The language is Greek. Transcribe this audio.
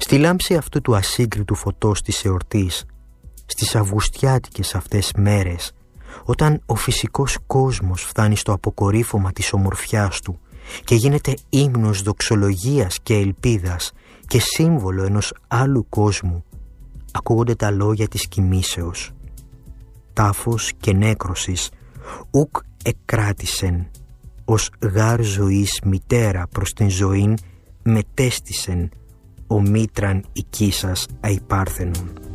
Στη λάμψη αυτού του ασύγκριτου φωτός της εορτής, στις αυγουστιάτικες αυτές μέρες, όταν ο φυσικός κόσμος φτάνει στο αποκορύφωμα της ομορφιάς του και γίνεται ύμνος δοξολογίας και ελπίδας και σύμβολο ενός άλλου κόσμου, ακούγονται τα λόγια της κοιμήσεως. Τάφος και νέκρωσης ουκ εκράτησεν, ως γάρ ζωής μητέρα προς την ζωήν μετέστησεν, ο μήτραν οικίσας αϊπάρθενον.